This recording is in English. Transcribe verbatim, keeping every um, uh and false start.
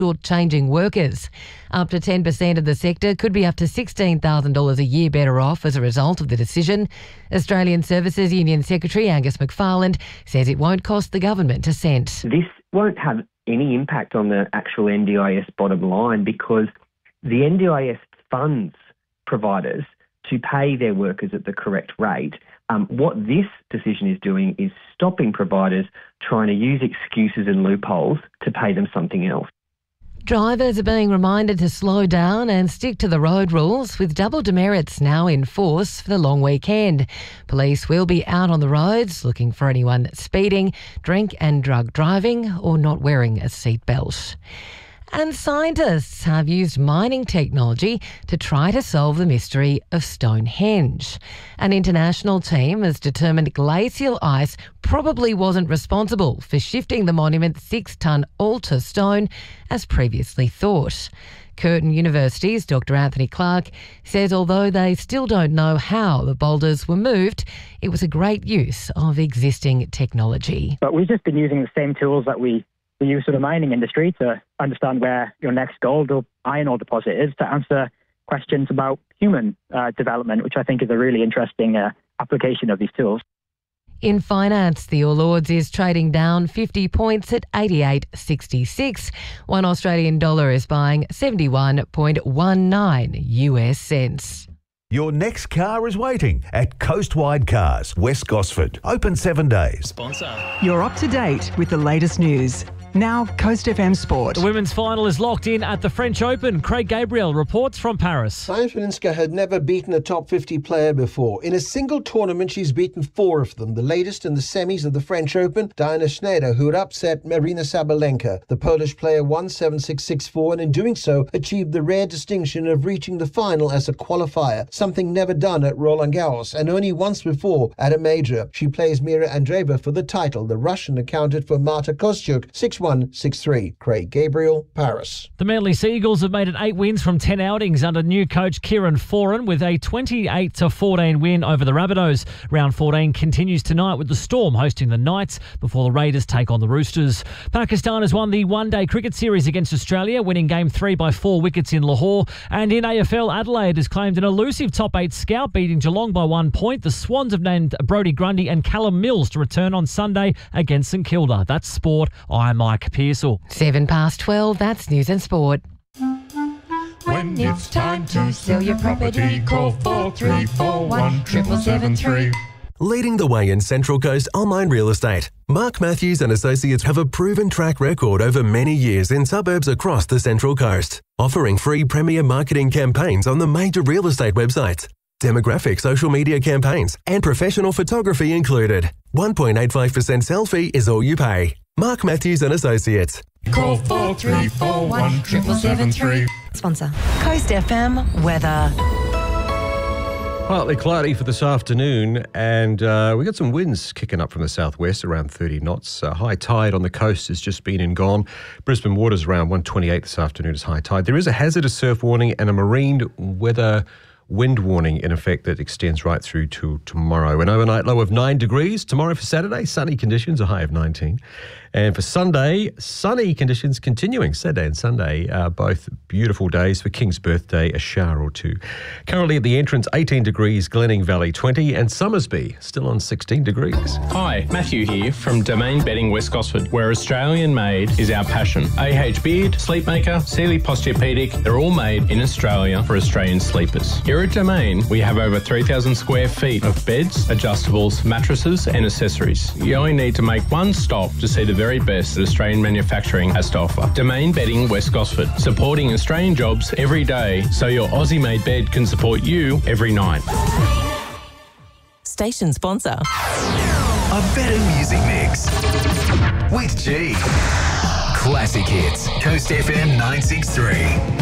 short-changing workers. Up to ten percent of the sector could be up to sixteen thousand dollars a year better off as a result of the decision. Australian Services Union Secretary Angus McFarland says it won't cost the government a cent. This won't have any impact on the actual N D I S bottom line because the N D I S funds providers to pay their workers at the correct rate. Um, what this decision is doing is stopping providers trying to use excuses and loopholes to pay them something else. Drivers are being reminded to slow down and stick to the road rules, with double demerits now in force for the long weekend. Police will be out on the roads looking for anyone speeding, drink and drug driving or not wearing a seatbelt. And scientists have used mining technology to try to solve the mystery of Stonehenge. An international team has determined glacial ice probably wasn't responsible for shifting the monument's six-tonne altar stone as previously thought. Curtin University's Doctor Anthony Clark says although they still don't know how the boulders were moved, it was a great use of existing technology. But we've just been using the same tools that we We use for the mining industry to understand where your next gold or iron ore deposit is, to answer questions about human uh, development, which I think is a really interesting uh, application of these tools. In finance, the All Ords is trading down fifty points at eighty-eight sixty-six. One Australian dollar is buying seventy-one point one nine U S cents. Your next car is waiting at Coastwide Cars, West Gosford. Open seven days. Sponsor. You're up to date with the latest news. Now, Coast F M Sport. The women's final is locked in at the French Open. Craig Gabriel reports from Paris. Sabalenka had never beaten a top fifty player before. In a single tournament, she's beaten four of them. The latest in the semis of the French Open, Diana Schneider, who had upset Marina Sabalenka. The Polish player won seven six, six four and in doing so achieved the rare distinction of reaching the final as a qualifier, something never done at Roland Garros and only once before at a major. She plays Mira Andreeva for the title. The Russian accounted for Marta Kostyuk six one, six three. Craig Gabriel, Paris. The Manly Seagulls have made it eight wins from ten outings under new coach Kieran Foran with a twenty-eight to fourteen win over the Rabbitohs. Round fourteen continues tonight with the Storm hosting the Knights before the Raiders take on the Roosters. Pakistan has won the one-day cricket series against Australia, winning game three by four wickets in Lahore. And in A F L, Adelaide has claimed an elusive top eight scout, beating Geelong by one point. The Swans have named Brodie Grundy and Callum Mills to return on Sunday against St Kilda. That's sport. I'm Mike Pearsall. Seven past twelve, that's News and Sport. When it's time to sell your property, call four three four one, seven seven three. Leading the way in Central Coast online real estate, Mark Matthews and Associates have a proven track record over many years in suburbs across the Central Coast, offering free premier marketing campaigns on the major real estate websites, demographic social media campaigns, and professional photography included. one point eight five percent sell fee is all you pay. Mark Matthews and Associates. Call four three four one, seven seven three. Sponsor. Coast F M weather. Partly cloudy for this afternoon, and uh, we got some winds kicking up from the southwest, around thirty knots. Uh, high tide on the coast has just been and gone. Brisbane waters around one twenty-eight this afternoon is high tide. There is a hazardous surf warning and a marine weather wind warning in effect that extends right through to tomorrow. An overnight low of nine degrees. Tomorrow for Saturday, sunny conditions, a high of nineteen. And for Sunday, sunny conditions continuing. Saturday and Sunday are both beautiful days. For King's birthday, a shower or two. Currently at the entrance, eighteen degrees, Glenning Valley twenty, and Summersby still on sixteen degrees. Hi, Matthew here from Domain Bedding West Gosford, where Australian made is our passion. A H Beard, Sleepmaker, Sealy Posturepedic, they're all made in Australia for Australian sleepers. Here at Domain, we have over three thousand square feet of beds, adjustables, mattresses and accessories. You only need to make one stop to see the very best that Australian manufacturing has to offer. Domain Bedding West Gosford, supporting Australian jobs every day so your Aussie-made bed can support you every night. Station sponsor. A better music mix with G. Classic hits. Coast F M nine six three.